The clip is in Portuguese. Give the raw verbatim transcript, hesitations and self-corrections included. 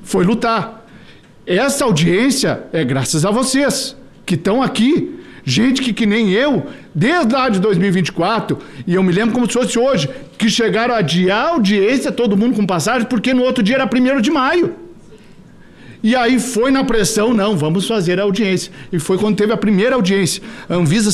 foi lutar. Essa audiência é graças a vocês, que estão aqui. Gente que, que nem eu, desde lá de dois mil e vinte e quatro, e eu me lembro como se fosse hoje, que chegaram a adiar a audiência, todo mundo com passagem, porque no outro dia era primeiro de maio. E aí foi na pressão, não, vamos fazer a audiência. E foi quando teve a primeira audiência. A Anvisa